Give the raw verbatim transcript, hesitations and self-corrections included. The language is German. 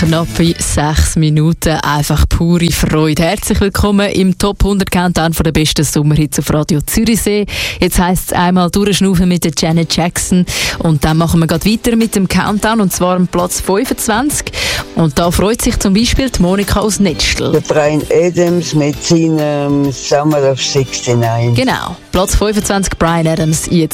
Knappe sechs Minuten, einfach pure Freude. Herzlich willkommen im Top hundert Countdown von der besten Sommerhits auf Radio Zürichsee. Jetzt heisst es einmal durchschnaufen mit der Janet Jackson und dann machen wir gerade weiter mit dem Countdown und zwar am Platz fünfundzwanzig. Und da freut sich zum Beispiel die Monika aus Netzstel. Der Bryan Adams mit seinem Summer of sixty-nine. Genau, Platz fünfundzwanzig, Bryan Adams, jetzt